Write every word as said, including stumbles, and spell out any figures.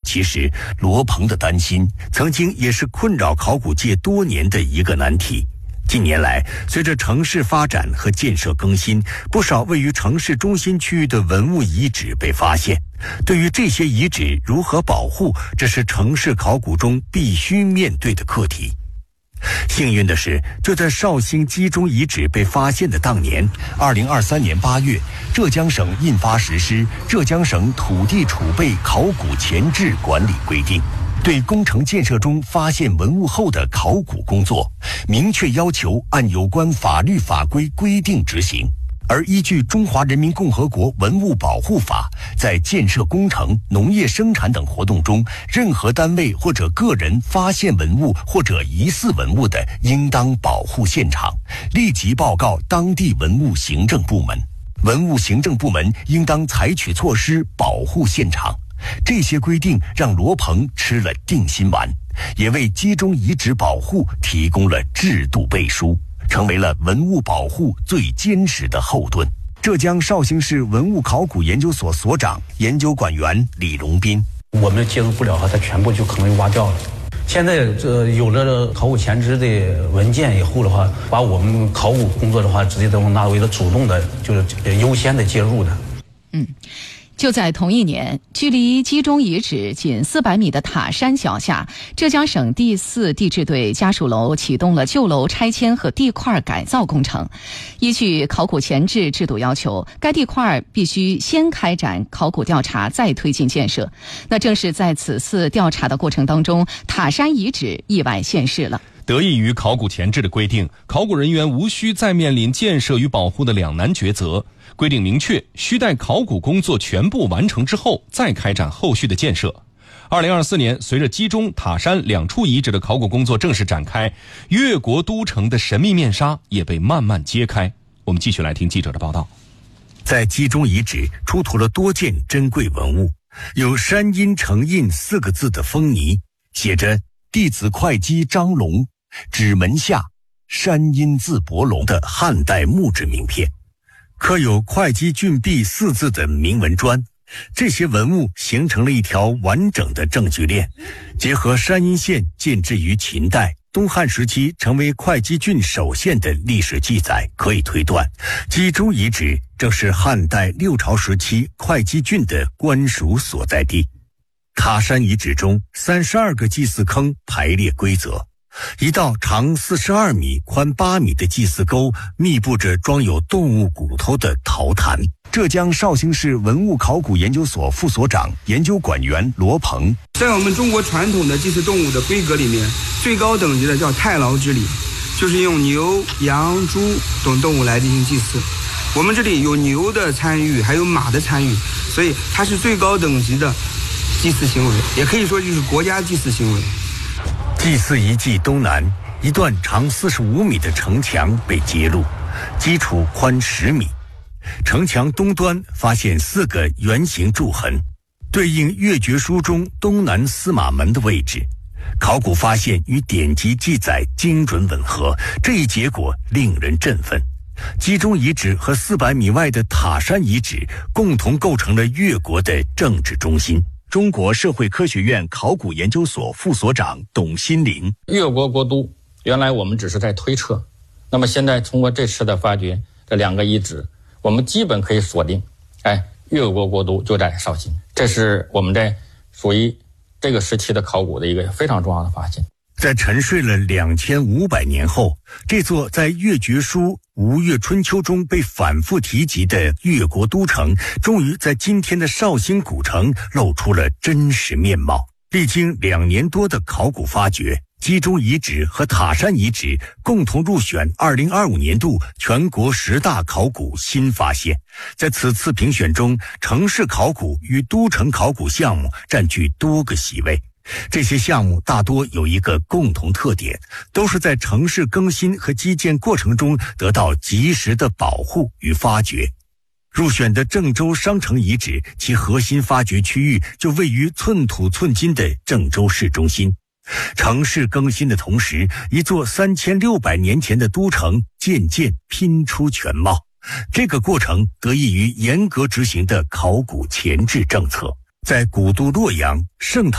其实罗鹏的担心曾经也是困扰考古界多年的一个难题。近年来，随着城市发展和建设更新，不少位于城市中心区域的文物遗址被发现。对于这些遗址如何保护，这是城市考古中必须面对的课题。幸运的是，就在绍兴基中遗址被发现的当年，二零二三年八月，浙江省印发实施《浙江省土地储备考古前置管理规定》，对工程建设中发现文物后的考古工作，明确要求按有关法律法规规定执行。而依据《中华人民共和国文物保护法》，在建设工程、农业生产等活动中，任何单位或者个人发现文物或者疑似文物的，应当保护现场，立即报告当地文物行政部门。文物行政部门应当采取措施保护现场。这些规定让罗鹏吃了定心丸，也为基中遗址保护提供了制度背书，成为了文物保护最坚实的后盾。浙江绍兴市文物考古研究所所长、研究管员李荣斌： 我们介入不了，它全部就可能挖掉了。现在这有了考古前置的文件以后的话，把我们考古工作的话，直接都纳为了主动的，就是优先的介入的。 嗯。就在同一年，距离基中遗址仅四百米的塔山脚下，浙江省第四地质队家属楼启动了旧楼拆迁和地块改造工程。依据考古前置制度要求，该地块必须先开展考古调查，再推进建设。那正是在此次调查的过程当中，塔山遗址意外现世了。 得益于考古前置的规定，考古人员无需再面临建设与保护的两难抉择。规定明确，需待考古工作全部完成之后，再开展后续的建设。二零二四年，随着基中、塔山两处遗址的考古工作正式展开，越国都城的神秘面纱也被慢慢揭开。我们继续来听记者的报道。 在基中遗址出土了多件珍贵文物，有山阴成印四个字的封泥，写着弟子会稽张龙，指门下山阴字伯龙的汉代木质名片，刻有会稽郡壁四字的铭文砖。这些文物形成了一条完整的证据链，结合山阴县建制于秦代、东汉时期成为会稽郡首县的历史记载，可以推断基中遗址正是汉代六朝时期会稽郡的官署所在地。塔山遗址中三十二个祭祀坑排列规则，一道长四十二米、宽八米的祭祀沟密布着装有动物骨头的陶坛。浙江绍兴市文物考古研究所副所长、研究管员罗鹏： 在我们中国传统的祭祀动物的规格里面，最高等级的叫太牢之礼，就是用牛、羊、猪等动物来进行祭祀。我们这里有牛的参与，还有马的参与，所以它是最高等级的祭祀行为，也可以说就是国家祭祀行为。 祭祀遗迹东南一段长四十五米的城墙被揭露，基础宽十米。城墙东端发现四个圆形柱痕，对应月决书中东南司马门的位置。考古发现与典籍记载精准吻合，这一结果令人振奋。基中遗址和四百米外的塔山遗址共同构成了越国的政治中心。中国社会科学院考古研究所副所长董新林： 越国国都，原来我们只是在推测，那么现在通过这次的发掘，这两个遗址，我们基本可以锁定，哎，越国国都就在绍兴，这是我们在属于这个时期的考古的一个非常重要的发现。 在沉睡了两千五百年后，这座在越决书《吴越春秋》中被反复提及的越国都城，终于在今天的绍兴古城露出了真实面貌。历经两年多的考古发掘，基中遗址和塔山遗址共同入选二零二五年度全国十大考古新发现。在此次评选中，城市考古与都城考古项目占据多个席位。这些项目大多有一个共同特点，都是在城市更新和基建过程中得到及时的保护与发掘。入选的郑州商城遗址，其核心发掘区域就位于寸土寸金的郑州市中心。城市更新的同时，一座三千六百年前的都城渐渐拼出全貌。这个过程得益于严格执行的考古前置政策。在古都洛阳盛唐